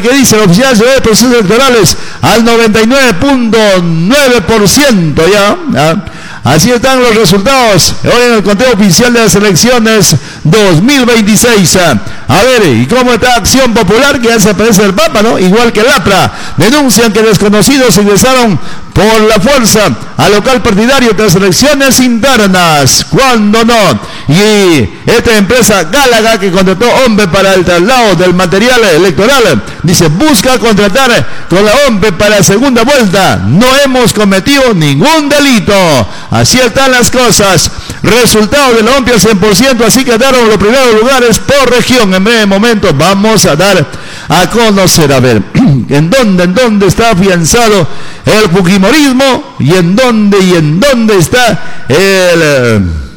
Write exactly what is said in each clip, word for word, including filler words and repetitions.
qué dice el oficial de procesos electorales al noventa y nueve punto nueve por ciento ya, ya. Así están los resultados hoy en el conteo oficial de las elecciones dos mil veintiséis. A ver, ¿y cómo está Acción Popular? Que ya se aparece el Papa, ¿no? Igual que el A P R A. Denuncian que desconocidos ingresaron por la fuerza al local partidario tras elecciones internas. ¿Cuándo no? Y esta empresa Gálaga, que contrató hombre para el traslado del material electoral, dice, busca contratar con la OMPE para segunda vuelta. No hemos cometido ningún delito. Así están las cosas. Resultado de la OMPE al cien por ciento, así quedaron los primeros lugares por región. En breve momento vamos a dar a conocer, a ver, en dónde, en dónde está afianzado el fujimorismo y en dónde, y en dónde está el... Eh,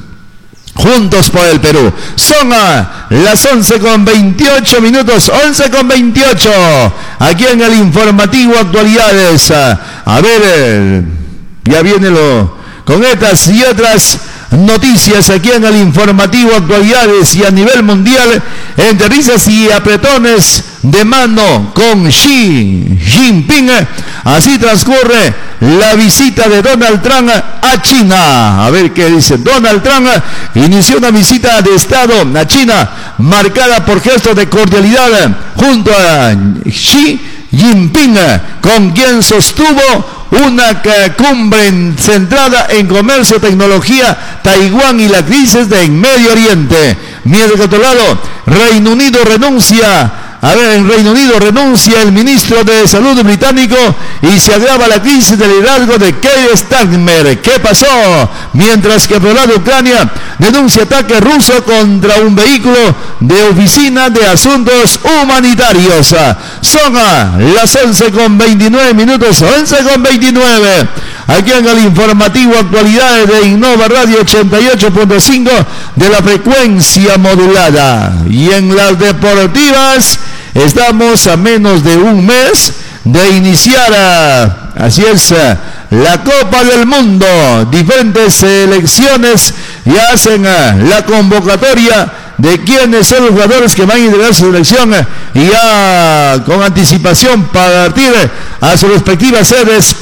Juntos por el Perú. Son a las once con veintiocho minutos, once con veintiocho, aquí en el informativo Actualidades. A ver, ya viene lo con estas y otras noticias aquí en el informativo Actualidades. Y a nivel mundial, entre risas y apretones de mano con Xi Jinping, así transcurre la visita de Donald Trump a China. A ver qué dice. Donald Trump inició una visita de Estado a China marcada por gestos de cordialidad junto a Xi Jinping, con quien sostuvo una cumbre centrada en comercio, tecnología, Taiwán y la crisis de en Medio Oriente. Mientras que otro lado, Reino Unido renuncia A ver, en Reino Unido renuncia el ministro de Salud británico y se agrava la crisis del liderazgo de Keir Starmer. ¿Qué pasó? Mientras que por el lado Ucrania denuncia ataque ruso contra un vehículo de oficina de asuntos humanitarios. Son las once con veintinueve minutos, once con veintinueve. Aquí en el informativo Actualidades de Innova Radio ochenta y ocho punto cinco de la frecuencia modulada. Y en las deportivas estamos a menos de un mes de iniciar, a, así es, a, la Copa del Mundo. Diferentes selecciones ya hacen a, la convocatoria de quiénes son los jugadores que van a integrar su selección y ya con anticipación para partir a sus respectivas sedes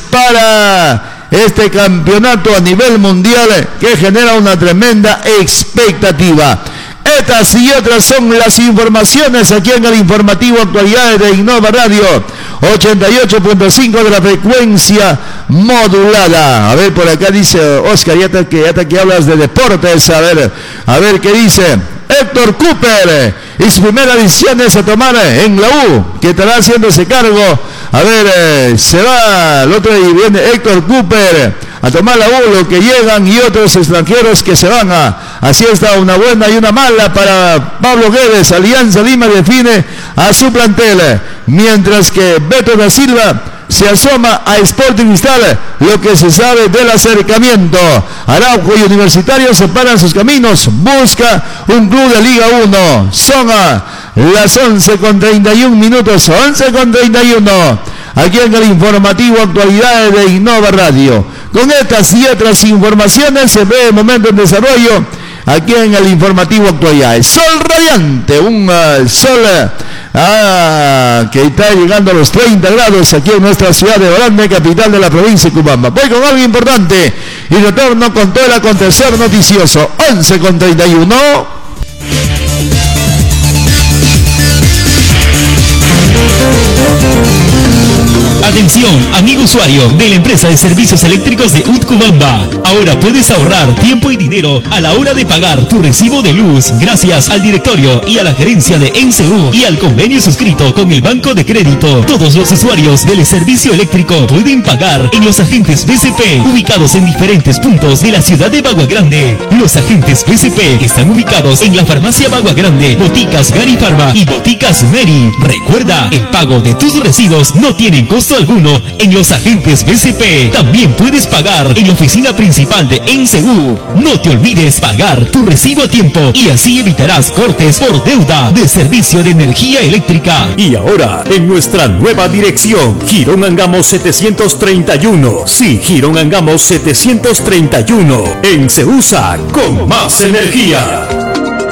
para este campeonato a nivel mundial que genera una tremenda expectativa. Estas y otras son las informaciones aquí en el informativo Actualidades de Innova Radio ochenta y ocho punto cinco de la frecuencia modulada. A ver, por acá dice Oscar, ya te, ya te que hablas de deportes, a ver, a ver qué dice Héctor Cooper, y su primera decisión es a tomar en la U, que estará haciéndose cargo. A ver, eh, se va el otro y viene Héctor Cooper a tomar la U, lo que llegan y otros extranjeros que se van a. Así está, una buena y una mala para Pablo Guedes. Alianza Lima define a su plantel, mientras que Beto da Silva se asoma a Sporting Cristal, lo que se sabe del acercamiento. Araujo y Universitario separan sus caminos, busca un club de Liga uno. Son a las once con treinta y un minutos, once con treinta y uno, aquí en el informativo Actualidades de Innova Radio. Con estas y otras informaciones se ve el momento en desarrollo aquí en el informativo Actualidades. Sol radiante, un uh, sol uh, que está llegando a los treinta grados aquí en nuestra ciudad de Orande, capital de la provincia de Cubamba. Voy con algo importante y retorno con todo el acontecer noticioso. once con treinta y uno. Atención, amigo usuario de la empresa de servicios eléctricos de Utcubamba. Ahora puedes ahorrar tiempo y dinero a la hora de pagar tu recibo de luz gracias al directorio y a la gerencia de E N C U y al convenio suscrito con el Banco de Crédito. Todos los usuarios del servicio eléctrico pueden pagar en los agentes B C P ubicados en diferentes puntos de la ciudad de Bagua Grande. Los agentes B C P están ubicados en la farmacia Bagua Grande, Boticas Gary Pharma y Boticas Mary. Recuerda, el pago de tus recibos no tiene costo alguno en los agentes B C P. También puedes pagar en la oficina principal de E N C U. No te olvides pagar tu recibo a tiempo y así evitarás cortes por deuda de servicio de energía eléctrica. Y ahora, en nuestra nueva dirección, Girón Angamos setecientos treinta y uno. Sí, Girón Angamos setecientos treinta y uno. En Ceusa, con más energía.